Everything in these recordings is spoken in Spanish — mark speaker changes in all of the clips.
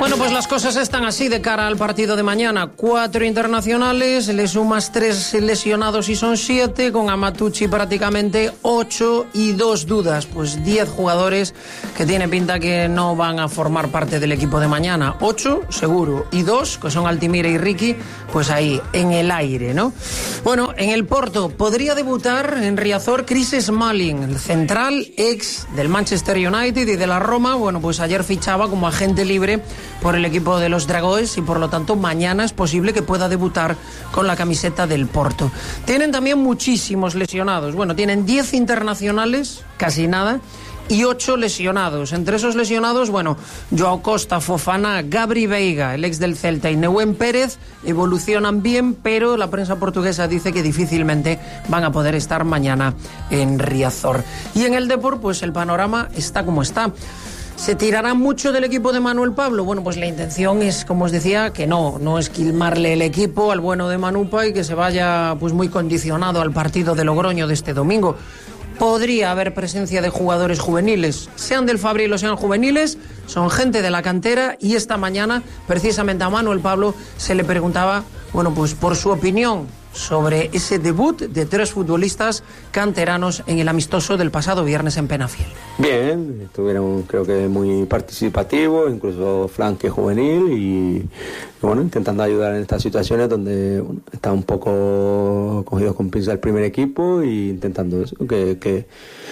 Speaker 1: Bueno, pues las cosas están así de cara al partido de mañana. 4 internacionales, le sumas 3 lesionados y son 7, con Amatucci prácticamente 8 y 2 dudas. Pues 10 jugadores que tiene pinta que no van a formar parte del equipo de mañana. 8 seguro, y 2, que son Altimira y Ricky, pues ahí, en el aire, ¿no? Bueno, en el Porto podría debutar en Riazor Chris Smalling, el central ex del Manchester United y de la Roma. Bueno, pues ayer fichaba como agente libre por el equipo de los Dragões y por lo tanto mañana es posible que pueda debutar con la camiseta del Porto. Tienen también muchísimos lesionados. Bueno, tienen 10 internacionales, casi nada, y 8 lesionados. Entre esos lesionados, bueno, Joao Costa, Fofana, Gabri Veiga, el ex del Celta, y Nehuen Pérez evolucionan bien, pero la prensa portuguesa dice que difícilmente van a poder estar mañana en Riazor. Y en el Depor, pues el panorama está como está. ¿Se tirará mucho del equipo de Manuel Pablo? Bueno, pues la intención es, como os decía, que no esquilmarle el equipo al bueno de Manupa y que se vaya pues muy condicionado al partido de Logroño de este domingo. Podría haber presencia de jugadores juveniles, sean del Fabril o sean juveniles, son gente de la cantera, y esta mañana precisamente a Manuel Pablo se le preguntaba, bueno, pues por su opinión sobre ese debut de 3 futbolistas canteranos en el amistoso del pasado viernes en Penafiel.
Speaker 2: Bien, estuvieron creo que muy participativos, incluso flanque juvenil y bueno, intentando ayudar en estas situaciones donde bueno, está un poco cogido con pinza el primer equipo e intentando eso, que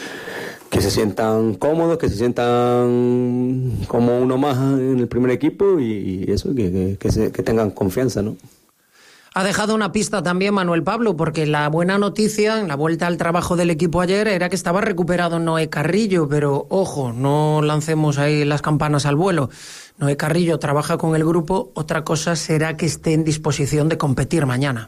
Speaker 2: se sientan cómodos, que se sientan como uno más en el primer equipo y eso, que tengan confianza, ¿no?
Speaker 1: Ha dejado una pista también Manuel Pablo, porque la buena noticia en la vuelta al trabajo del equipo ayer era que estaba recuperado Noé Carrillo, pero ojo, no lancemos ahí las campanas al vuelo. Noé Carrillo trabaja con el grupo, otra cosa será que esté en disposición de competir mañana.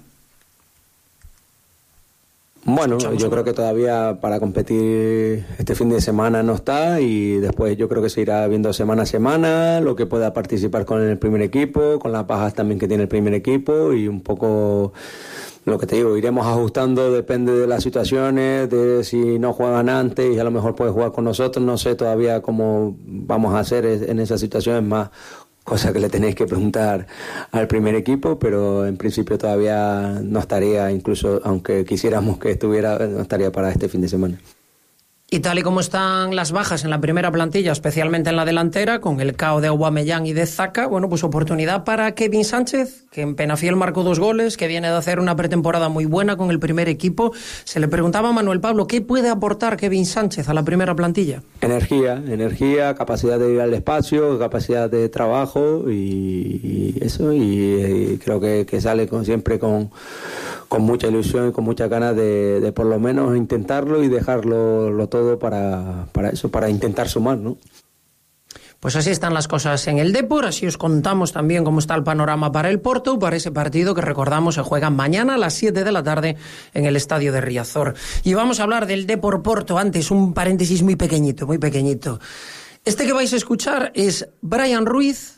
Speaker 2: Bueno, yo creo que todavía para competir este fin de semana no está, y después yo creo que se irá viendo semana a semana lo que pueda participar con el primer equipo, con las bajas también que tiene el primer equipo, y un poco lo que te digo, iremos ajustando, depende de las situaciones, de si no juegan antes y a lo mejor puede jugar con nosotros. No sé todavía cómo vamos a hacer en esas situaciones, más cosa que le tenéis que preguntar al primer equipo, pero en principio todavía no estaría, incluso aunque quisiéramos que estuviera, no estaría para este fin de semana.
Speaker 1: Y tal y como están las bajas en la primera plantilla, especialmente en la delantera, con el cao de Aubameyang y de Zaka, bueno, pues oportunidad para Kevin Sánchez, que en Penafiel marcó 2 goles, que viene de hacer una pretemporada muy buena con el primer equipo. Se le preguntaba a Manuel Pablo, ¿qué puede aportar Kevin Sánchez a la primera plantilla?
Speaker 2: Energía, capacidad de ir al espacio, capacidad de trabajo y eso, y creo que sale siempre con mucha ilusión y con muchas ganas de por lo menos intentarlo y dejarlo todo para eso, para intentar sumar, ¿no?
Speaker 1: Pues así están las cosas en el Depor, así os contamos también cómo está el panorama para el Porto, para ese partido que recordamos se juega mañana a las 7 de la tarde en el estadio de Riazor. Y vamos a hablar del Depor Porto. Antes, un paréntesis muy pequeñito. Este que vais a escuchar es Brian Ruiz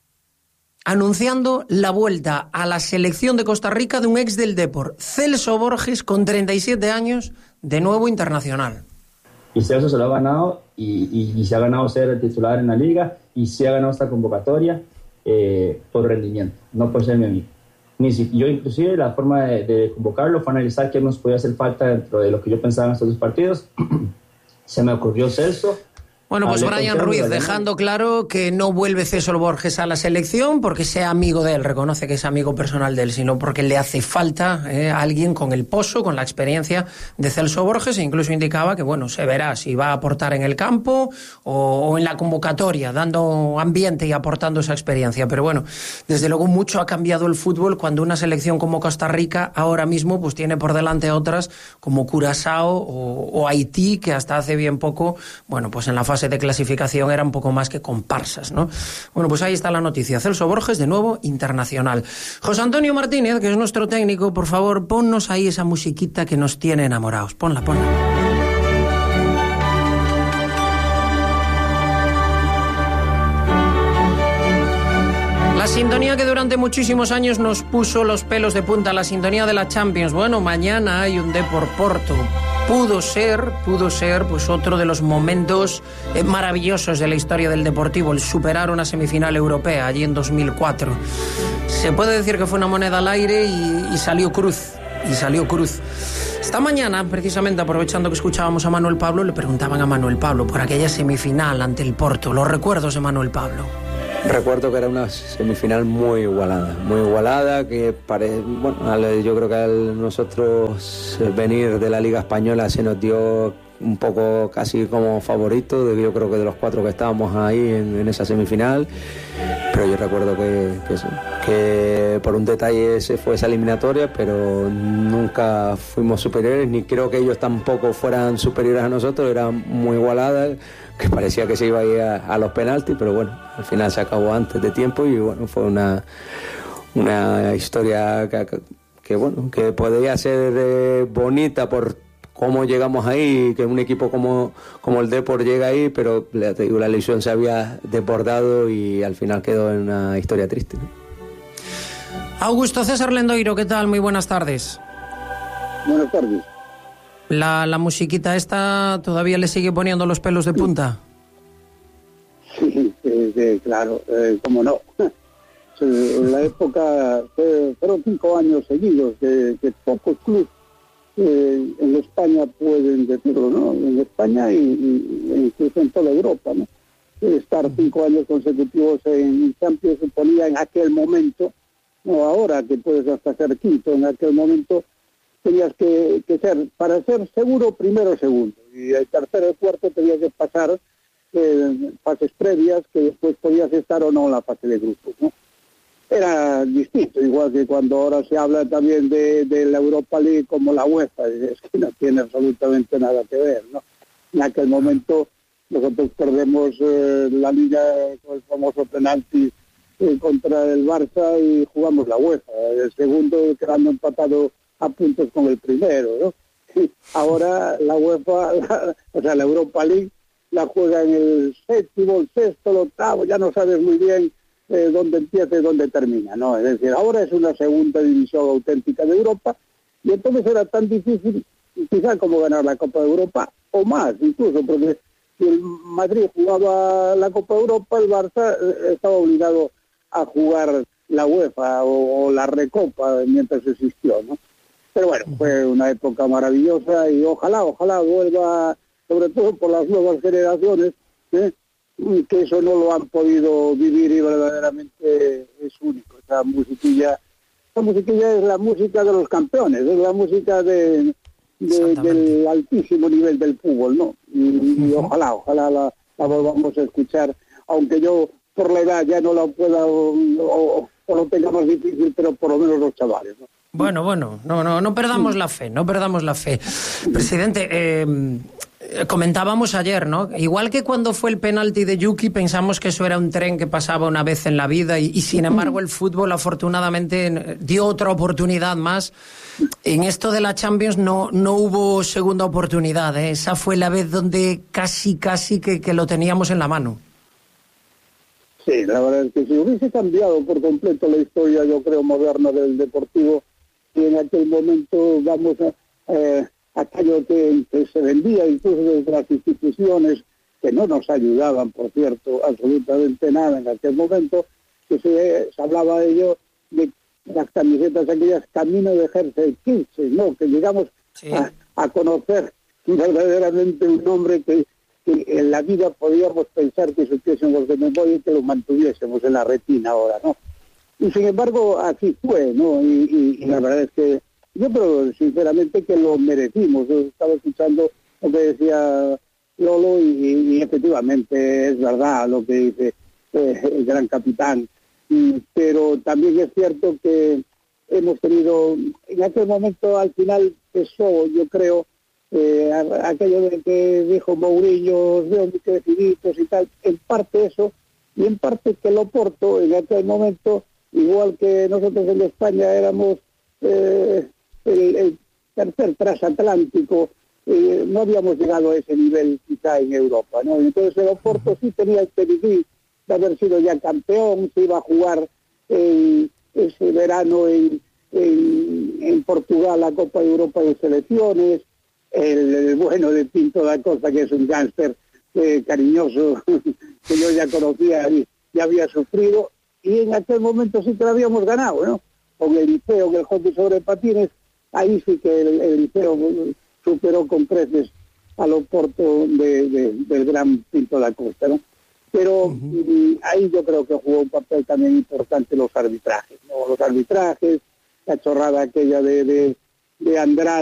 Speaker 1: anunciando la vuelta a la selección de Costa Rica de un ex del Depor, Celso Borges, con 37 años, de nuevo internacional.
Speaker 3: Y Celso se lo ha ganado y se ha ganado ser el titular en la liga y se ha ganado esta convocatoria por rendimiento, no por ser mi amigo. Yo inclusive la forma de convocarlo fue analizar qué nos podía hacer falta dentro de lo que yo pensaba en estos 2 partidos. Se me ocurrió Celso.
Speaker 1: Bueno, pues Brian Ruiz dejando claro que no vuelve Celso Borges a la selección porque sea amigo de él, reconoce que es amigo personal de él, sino porque le hace falta alguien con el pozo, con la experiencia de Celso Borges, e incluso indicaba que, bueno, se verá si va a aportar en el campo o en la convocatoria, dando ambiente y aportando esa experiencia. Pero bueno, desde luego mucho ha cambiado el fútbol cuando una selección como Costa Rica ahora mismo pues tiene por delante otras como Curazao o Haití, que hasta hace bien poco, bueno, pues en la fase de clasificación era un poco más que comparsas, ¿no? Bueno, pues ahí está la noticia. Celso Borges, de nuevo, internacional. José Antonio Martínez, que es nuestro técnico, por favor, ponnos ahí esa musiquita que nos tiene enamorados. Ponla. La sintonía que durante muchísimos años nos puso los pelos de punta, la sintonía de la Champions. Bueno, mañana hay un Depor Porto. pudo ser pues otro de los momentos maravillosos de la historia del Deportivo, el superar una semifinal europea allí en 2004. Se puede decir que fue una moneda al aire y salió cruz. Esta mañana, precisamente aprovechando que escuchábamos a Manuel Pablo, le preguntaban a Manuel Pablo por aquella semifinal ante el Porto, los recuerdos de Manuel Pablo.
Speaker 2: Recuerdo que era una semifinal muy igualada, que yo creo que a nosotros venir de la Liga Española se nos dio un poco casi como favorito, yo creo que de los 4 que estábamos ahí en esa semifinal, pero yo recuerdo que por un detalle se fue esa eliminatoria, pero nunca fuimos superiores, ni creo que ellos tampoco fueran superiores a nosotros, era muy igualada, que parecía que se iba a ir a los penaltis, pero bueno, al final se acabó antes de tiempo y bueno, fue una historia que podría ser bonita por cómo llegamos ahí, que un equipo como el Depor llega ahí, pero la ilusión se había desbordado y al final quedó en una historia triste, ¿no?
Speaker 1: Augusto César Lendoiro, ¿qué tal? Muy buenas tardes.
Speaker 4: Buenas tardes.
Speaker 1: ¿La musiquita esta todavía le sigue poniendo los pelos de punta?
Speaker 4: Sí, claro, cómo no. La época fueron 5 años seguidos que pocos clubes en España pueden decirlo, ¿no? En España e incluso en toda Europa, ¿no? Estar 5 años consecutivos en Champions suponía en aquel momento, no ahora que puedes hasta ser quinto, en aquel momento tenías que ser, para ser seguro, primero o segundo, y el tercero y cuarto tenías que pasar fases previas que después podías estar o no en la fase de grupos, ¿no? Era distinto, igual que cuando ahora se habla también de la Europa League como la UEFA, es que no tiene absolutamente nada que ver, ¿no? En aquel momento nosotros perdemos la Liga con el famoso penalti contra el Barça y jugamos la UEFA, el segundo quedando empatado a puntos con el primero, ¿no? Y ahora la UEFA, la Europa League la juega en el séptimo, el sexto, el octavo, ya no sabes muy bien dónde empieza y dónde termina, ¿no? Es decir, ahora es una segunda división auténtica de Europa y entonces era tan difícil quizás como ganar la Copa de Europa o más incluso, porque si el Madrid jugaba la Copa de Europa, el Barça estaba obligado a jugar la UEFA o la Recopa mientras existió, ¿no? Pero bueno, fue una época maravillosa y ojalá vuelva, sobre todo por las nuevas generaciones, que eso no lo han podido vivir y verdaderamente es único. Esa musiquilla es la música de los campeones, es la música del altísimo nivel del fútbol, ¿no? Y ojalá la volvamos a escuchar, aunque yo por la edad ya no la pueda o lo tenga más difícil, pero por lo menos los chavales, ¿no?
Speaker 1: Bueno, no perdamos la fe. Presidente, comentábamos ayer, ¿no? Igual que cuando fue el penalti de Yuki, pensamos que eso era un tren que pasaba una vez en la vida y sin embargo el fútbol afortunadamente dio otra oportunidad más. En esto de la Champions no hubo segunda oportunidad, ¿eh? Esa fue la vez donde casi que lo teníamos en la mano.
Speaker 4: Sí, la verdad es que si hubiese cambiado por completo la historia, yo creo, moderna del Deportivo, y en aquel momento aquello que se vendía incluso desde las instituciones, que no nos ayudaban, por cierto, absolutamente nada en aquel momento, que se hablaba de ello, de las camisetas aquellas Camino de Jersey 15, ¿no? Que llegamos a conocer verdaderamente un nombre que en la vida podíamos pensar que supiésemos de memoria y que lo mantuviésemos en la retina ahora, ¿no? Y sin embargo, así fue, ¿no? Y la verdad es que yo creo sinceramente que lo merecimos. Yo estaba escuchando lo que decía Lolo y efectivamente es verdad lo que dice el gran capitán. Pero también es cierto que hemos tenido, en aquel momento al final pesó, yo creo, aquello de que dijo Mourinho, os veo muy creciditos y tal, en parte eso, y en parte que el Oporto en aquel momento, igual que nosotros en España éramos el tercer transatlántico, no habíamos llegado a ese nivel quizá en Europa, ¿no? Entonces el Oporto sí tenía el pedigrí de haber sido ya campeón, se iba a jugar ese verano en Portugal la Copa de Europa de selecciones, el bueno de Pinto da Costa, que es un gángster cariñoso, que yo ya conocía y ya había sufrido, y en aquel momento sí que lo habíamos ganado, ¿no? Con el Liceo, que el hockey sobre patines, ahí sí que el Liceo superó con creces al Oporto del gran Pinto da Costa, ¿no? Pero ahí yo creo que jugó un papel también importante los arbitrajes, ¿no? Los arbitrajes, la chorrada aquella de Andrade,